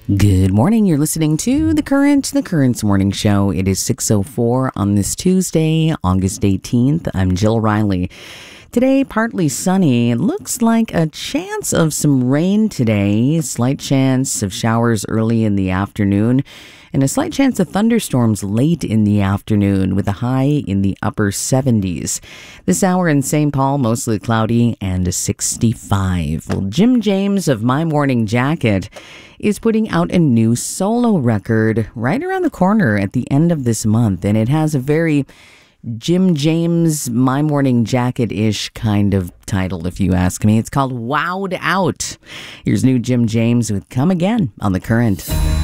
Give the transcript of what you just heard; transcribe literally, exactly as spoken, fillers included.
Good morning. You're listening to The Current, The Current's morning show. It is six oh four on this Tuesday, August eighteenth. I'm Jill Riley. Today, partly sunny. It looks like a chance of some rain today. Slight chance of showers early in the afternoon. And a slight chance of thunderstorms late in the afternoon with a high in the upper seventies. This hour in Saint Paul, mostly cloudy and a sixty-five. Well, Jim James of My Morning Jacket is putting out a new solo record right around the corner at the end of this month. And it has a very Jim James, My Morning Jacket-ish kind of title, if you ask me. It's called Wowed Out. Here's new Jim James with Come Again on The Current.